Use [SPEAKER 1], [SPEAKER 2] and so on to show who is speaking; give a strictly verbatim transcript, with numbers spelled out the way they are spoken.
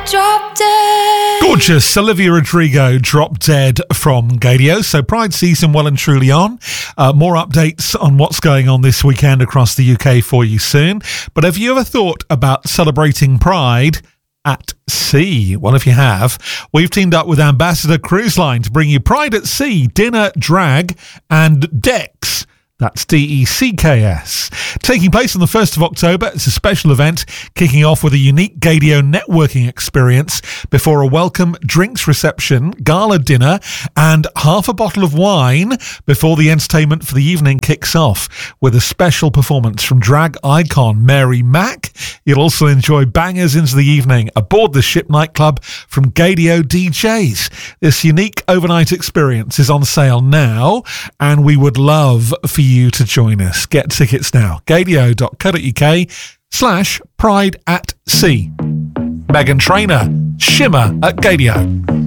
[SPEAKER 1] Drop Dead.
[SPEAKER 2] Gorgeous Olivia Rodrigo, Drop Dead from Gadio. So Pride season well and truly on. Uh, more updates on what's going on this weekend across the U K for you soon. But have you ever thought about celebrating Pride at sea? Well, if you have, we've teamed up with Ambassador Cruise Line to bring you Pride at Sea, dinner, drag and decks. That's D E C K S. Taking place on the first of October, it's a special event kicking off with a unique Gadio networking experience before a welcome drinks reception, gala dinner, and half a bottle of wine before the entertainment for the evening kicks off with a special performance from drag icon Mary Mack. You'll also enjoy bangers into the evening aboard the ship nightclub from Gadio D Js. This unique overnight experience is on sale now, and we would love for you you to join us. Get tickets now. gadio.co.uk slash pride at sea. Megan Trainor, Shimmer at Gadio.